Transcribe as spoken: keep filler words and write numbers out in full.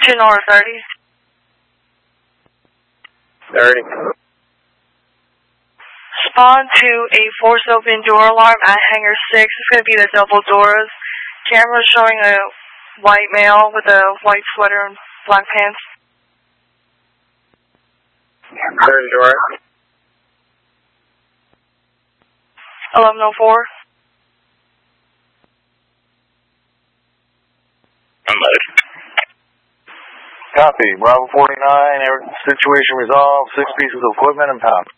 Two North thirty. thirty. Spawn to a force open door alarm at Hangar six. It's going to be the double doors. Camera showing a white male with a white sweater and black pants. Third door. eleven oh four. Unload. Copy. Bravo forty-nine. Situation resolved. Six pieces of equipment and pound.